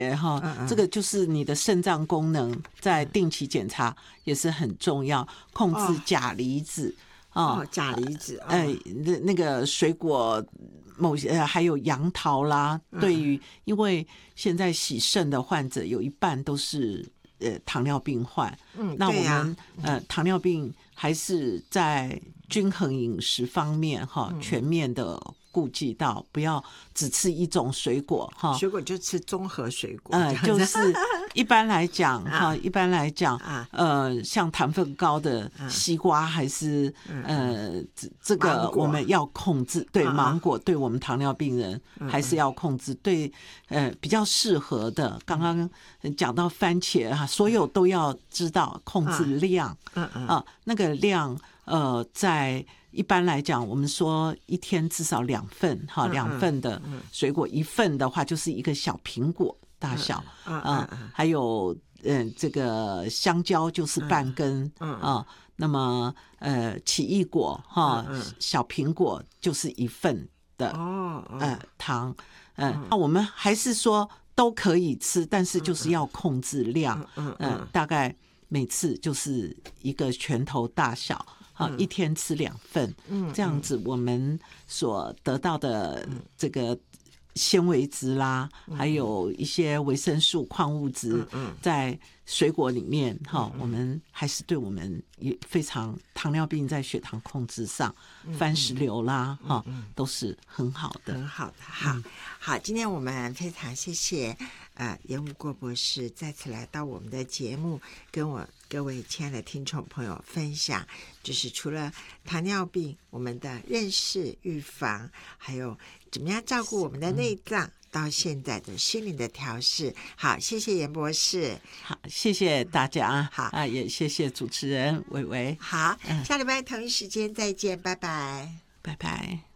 这个就是你的肾脏功能在定期检查也是很重要，控制钾离子钾离子那个水果还有杨桃啦，对于因为现在洗肾的患者有一半都是糖尿病患，那我们糖尿病还是在均衡饮食方面全面的顾及到，不要只吃一种水果水果就吃综合水果， 就是一般来讲像糖分高的西瓜还是这个我们要控制，对芒果对我们糖尿病人还是要控制，对比较适合的，刚刚讲到番茄所有都要知道控制量那个量在一般来讲，我们说一天至少2份2份的水果，1份的话就是一个小苹果大小还有这个香蕉就是半根那么奇异果小苹果就是1份的糖那我们还是说都可以吃，但是就是要控制量大概每次就是一个拳头大小一天吃2份这样子我们所得到的这个纤维质啦还有一些维生素矿物质在水果里面我们还是对我们也非常糖尿病在血糖控制上番石榴啦都是很好的很好的好今天我们非常谢谢严武国博士再次来到我们的节目，跟各位亲爱的听众朋友分享，就是除了糖尿病我们的认识预防，还有怎么样照顾我们的内脏，到现在的心理的调试。好，谢谢严博士。 好，谢谢大家。 好也谢谢主持人伟伟。 好，下礼拜同一时间再见，拜拜。 拜拜。